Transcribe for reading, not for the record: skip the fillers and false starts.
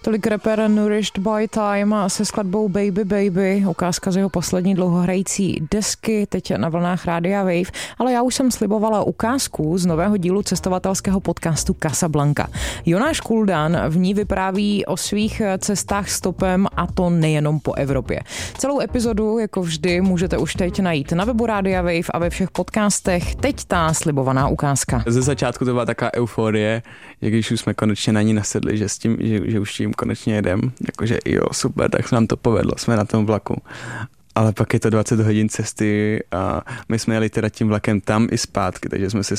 Tolik rapper Nourished by Time se skladbou Baby Baby, ukázka z jeho poslední dlouhohrající desky, teď na vlnách Rádia Wave, ale já už jsem slibovala ukázku z nového dílu cestovatelského podcastu Casablanca. Jonáš Kuldan v ní vypráví o svých cestách stopem, a to nejenom po Evropě. Celou epizodu, jako vždy, můžete už teď najít na webu Rádia Wave a ve všech podcastech. Teď ta slibovaná ukázka. Ze začátku to byla taková euforie, že když už jsme konečně na ní nasedli, že už tím konečně jedem, jakože jo, super, tak se nám to povedlo, jsme na tom vlaku. Ale pak je to 20 hodin cesty a my jsme jeli teda tím vlakem tam i zpátky, takže jsme si